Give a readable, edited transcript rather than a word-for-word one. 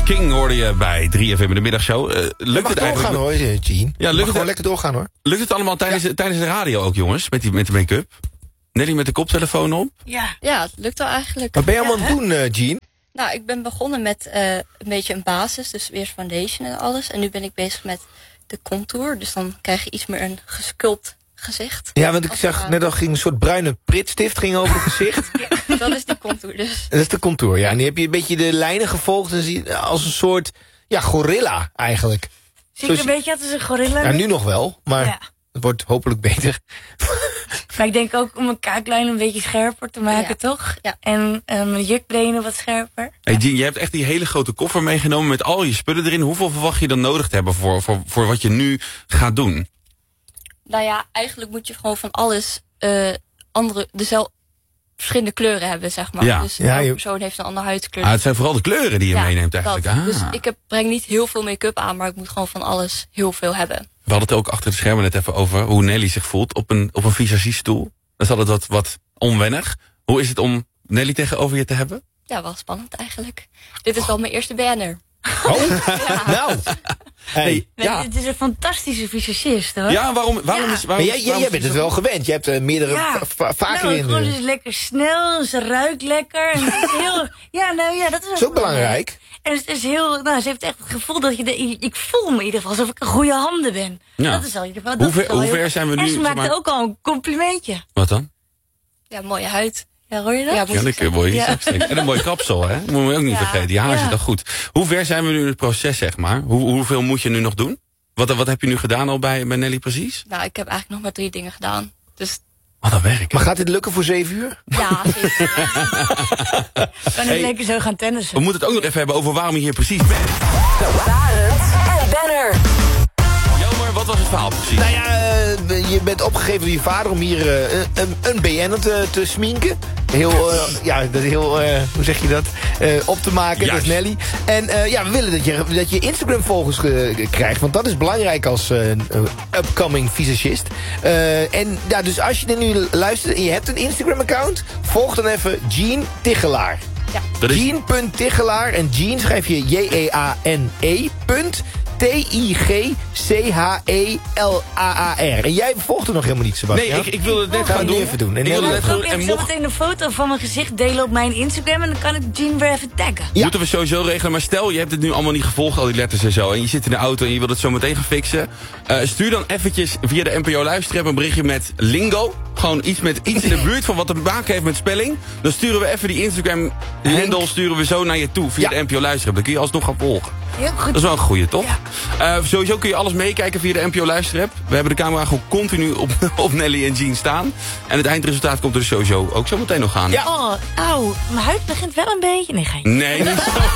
King hoorde je bij 3FM in de middagshow. Lukt het eigenlijk? Doorgaan hoor, Gene. Ja, lukt het gewoon lekker doorgaan hoor. Lukt het allemaal tijdens de radio ook, jongens? Met de make-up? Nelly met de koptelefoon op? Ja, het lukt wel eigenlijk. Wat ben je allemaal aan het doen, Gene? Nou, ik ben begonnen met een beetje een basis. Dus eerst foundation en alles. En nu ben ik bezig met de contour. Dus dan krijg je iets meer een gesculpt gezicht. Ja, want ik zag net al ging een soort bruine pritstift ging over het gezicht. Ja, dat is die contour dus. Dat is de contour, ja. En nu heb je een beetje de lijnen gevolgd en zie je als een soort, gorilla eigenlijk. Zie ik een beetje uit als een gorilla? Ja, nu nog wel, maar het wordt hopelijk beter. Maar ik denk ook om mijn kaaklijn een beetje scherper te maken, toch? Ja. En mijn jukbenen wat scherper. Hey Gene, je hebt echt die hele grote koffer meegenomen met al je spullen erin. Hoeveel verwacht je dan nodig te hebben voor wat je nu gaat doen? Nou ja, eigenlijk moet je gewoon van alles verschillende kleuren hebben, zeg maar. Ja. Dus elke persoon heeft een andere huidskleur. Het zijn vooral de kleuren die je meeneemt eigenlijk. Dus ik breng niet heel veel make-up aan, maar ik moet gewoon van alles heel veel hebben. We hadden het ook achter de schermen net even over hoe Nelly zich voelt op een visagiestoel. Dat is altijd wat onwennig. Hoe is het om Nelly tegenover je te hebben? Ja, wel spannend eigenlijk. Dit is wel mijn eerste BN'er. Oh, nou. Het is een fantastische visagist, hoor. Ja, waarom jij bent het wel gewend. Je hebt meerdere vaker in. Gewoon is lekker snel, ze ruikt lekker. En het is heel, dat is ook belangrijk. En het is heel, ze heeft echt het gevoel dat ik voel me in ieder geval alsof ik in goede handen ben. Ja. Dat is al in ieder geval. Hoe ver zijn we nu? En ze maakte ook al een complimentje. Wat dan? Ja, mooie huid. Ja, hoor je dat? Ja, dat mooi. En een mooi kapsel, hè? Dat moet je ook niet vergeten. Die haar zit al goed. Hoe ver zijn we nu in het proces, zeg maar? Hoeveel moet je nu nog doen? Wat heb je nu gedaan al bij Nelly precies? Nou, ik heb eigenlijk nog maar 3 dingen gedaan. Dus... Wat een werk. Maar gaat dit lukken voor 7 uur? Ja, 7 uur. Kan ik lekker zo gaan tennissen. We moeten het ook nog even hebben over waarom je hier precies bent. Barend en Benner. Jammer, wat was het verhaal precies? Nou ja, je bent opgegeven door je vader om hier een BN'er te sminken. Hoe zeg je dat? Op te maken, Juist. dat is Nelly. En we willen dat je Instagram-volgers krijgt. Want dat is belangrijk als upcoming visagist. Dus als je er nu luistert en je hebt een Instagram-account, volg dan even Gene Tichelaar. Ja. Gene.Tichelaar en Gene schrijf je Jeane. Tichelaar. En jij volgt er nog helemaal niet, Sebastian. Nee, ik wilde het net gaan doen. Even doen. Ik zal meteen een foto van mijn gezicht delen op mijn Instagram en dan kan ik Gene weer even taggen. Ja. Moeten we sowieso regelen, maar stel je hebt het nu allemaal niet gevolgd, al die letters en zo, en je zit in de auto en je wilt het zo meteen gaan fixen. Stuur dan eventjes via de NPO Luisterapp een berichtje met lingo. Gewoon iets in de buurt van wat te maken heeft met spelling. Dan sturen we even die Instagram handle sturen we zo naar je toe via de NPO Luisterapp. Dan kun je alsnog gaan volgen. Heel goed. Dat is wel een goeie, toch? Ja. Sowieso kun je alles meekijken via de NPO Luisterapp. We hebben de camera gewoon continu op Nelly en Gene staan. En het eindresultaat komt er sowieso ook zo meteen nog aan. Ja. Mijn huid begint wel een beetje. Nee, Nee, niet zo.